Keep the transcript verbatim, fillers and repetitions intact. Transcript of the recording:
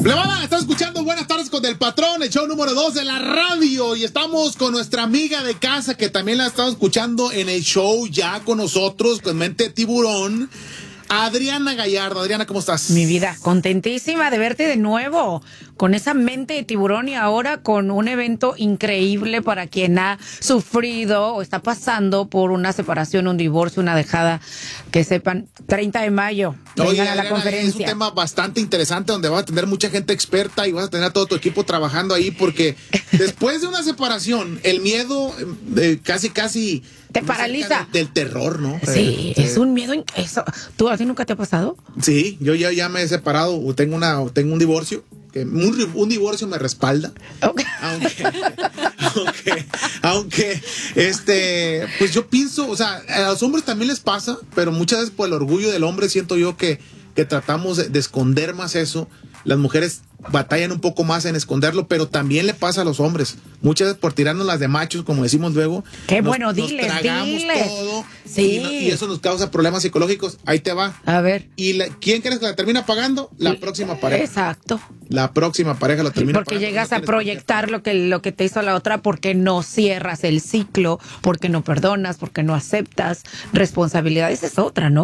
Plebada, estás escuchando Buenas Tardes con el Patrón, el show número dos de la radio. Y estamos con nuestra amiga de casa, que también la estamos escuchando en el show ya con nosotros, con Mente de Tiburón, Adriana Gallardo. Adriana, ¿cómo estás? Mi vida, contentísima de verte de nuevo, con esa mente de tiburón y ahora con un evento increíble para quien ha sufrido o está pasando por una separación, un divorcio, una dejada. Que sepan, treinta de mayo, vengan Oye, a la Adriana, conferencia. es un tema bastante interesante donde vas a tener mucha gente experta y vas a tener a todo tu equipo trabajando ahí, porque después de una separación, el miedo eh, casi, casi... Te paraliza. Del, del terror, ¿no? Sí, Eh, es un miedo. Eso. ¿Tú a ti nunca te ha pasado? Sí, yo ya, ya me he separado, tengo una, tengo un divorcio, que un, un divorcio me respalda. Okay. Aunque, aunque, aunque, este, pues yo pienso, o sea, a los hombres también les pasa, pero muchas veces por el orgullo del hombre siento yo que, que tratamos de, de esconder más eso. Las mujeres batallan un poco más en esconderlo, pero también le pasa a los hombres. Muchas veces por tirarnos las de machos, como decimos luego. Qué nos, bueno, nos diles, tragamos diles. todo. Sí. Y, no- y eso nos causa problemas psicológicos. Ahí te va. A ver. ¿Y la, quién crees que la termina pagando? La próxima pareja. Exacto. La próxima pareja la termina Porque pagando. llegas No a tienes por qué. proyectar lo que, lo que te hizo la otra, porque no cierras el ciclo, porque no perdonas, porque no aceptas responsabilidades. Es otra, ¿no?